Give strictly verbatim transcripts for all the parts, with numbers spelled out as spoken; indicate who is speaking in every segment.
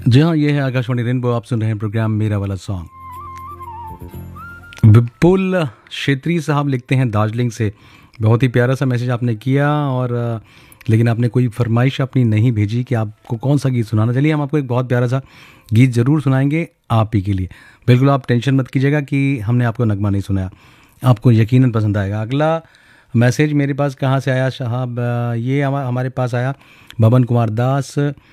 Speaker 1: जी हाँ, ये है आकाशवाणी रेनबो। आप सुन रहे हैं प्रोग्राम मेरा वाला सॉन्ग। विपुल क्षेत्री साहब लिखते हैं दार्जिलिंग से। बहुत ही प्यारा सा मैसेज आपने किया, और अ, लेकिन आपने कोई फरमाइश अपनी नहीं भेजी कि आपको कौन सा गीत सुनाना। चलिए, हम आपको एक बहुत प्यारा सा गीत ज़रूर सुनाएंगे आप ही के लिए। बिल्कुल आप टेंशन मत कीजिएगा कि हमने आपको नगमा नहीं सुनाया, आपको यकीनन पसंद आएगा। अगला मैसेज मेरे पास कहाँ से आया साहब? अ, ये हमा- हमारे पास आया भवन कुमार दास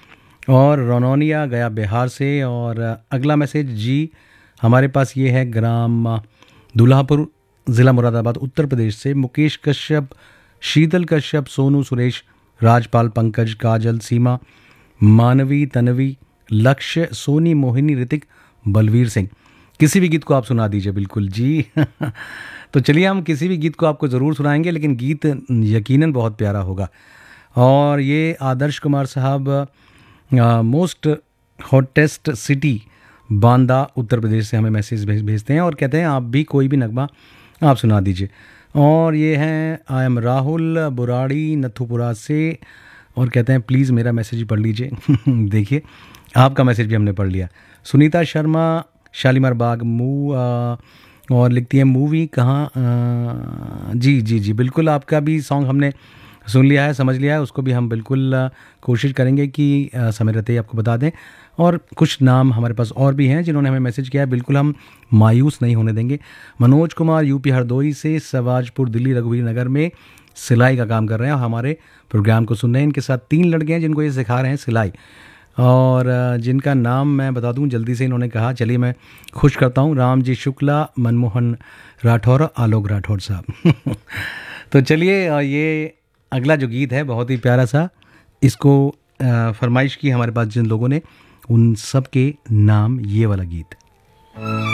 Speaker 1: और रोनोनिया गया बिहार से। और अगला मैसेज जी हमारे पास ये है ग्राम दुल्हापुर, ज़िला मुरादाबाद, उत्तर प्रदेश से। मुकेश कश्यप, शीतल कश्यप, सोनू, सुरेश, राजपाल, पंकज, काजल, सीमा, मानवी, तनवी, लक्ष्य, सोनी, मोहिनी, ऋतिक, बलवीर सिंह। किसी भी गीत को आप सुना दीजिए। बिल्कुल जी। तो चलिए, हम किसी भी गीत को आपको ज़रूर सुनाएंगे, लेकिन गीत यकीनन बहुत प्यारा होगा। और ये आदर्श कुमार साहब most hottest city Banda, Uttar Pradesh से हमें मैसेज भेज भेजते हैं और कहते हैं आप भी कोई भी नगमा आप सुना दीजिए। और ये हैं आई एम राहुल बुराड़ी नथुपुरा से, और कहते हैं प्लीज़ मेरा मैसेज ही पढ़ लीजिए। देखिए, आपका मैसेज भी हमने पढ़ लिया। सुनीता शर्मा, शालीमार बाग, मू आ, और लिखती है मूवी कहाँ। आ, जी जी जी बिल्कुल, आपका भी सॉन्ग हमने सुन लिया है, समझ लिया है। उसको भी हम बिल्कुल आ, कोशिश करेंगे कि आ, समय रहते ही आपको बता दें। और कुछ नाम हमारे पास और भी हैं जिन्होंने हमें मैसेज किया है, बिल्कुल हम मायूस नहीं होने देंगे। मनोज कुमार यूपी हरदोई से, सवाजपुर दिल्ली, रघुवीर नगर में सिलाई का काम कर रहे हैं और हमारे प्रोग्राम को सुन रहे हैं। इनके साथ तीन लड़के हैं जिनको ये सिखा रहे हैं सिलाई, और आ, जिनका नाम मैं बता दूं जल्दी से। इन्होंने कहा, चलिए मैं खुश करता हूं, राम जी शुक्ला, मनमोहन राठौर, आलोक राठौर साहब। तो चलिए, आ, ये अगला जो गीत है बहुत ही प्यारा सा, इसको आ, फरमाइश की हमारे पास जिन लोगों ने, उन सब के नाम ये वाला गीत।